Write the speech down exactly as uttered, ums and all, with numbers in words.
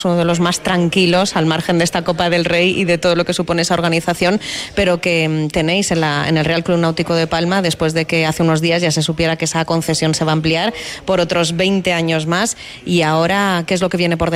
uno de los más tranquilos al margen de esta Copa del Rey y de todo lo que supone esa organización, pero que tenéis en, la, en el Real Club Náutico de Palma, después de que hace unos días ya se supiera que esa concesión se va a ampliar por otros veinte años más. Y ahora, ¿qué es lo que viene por delante?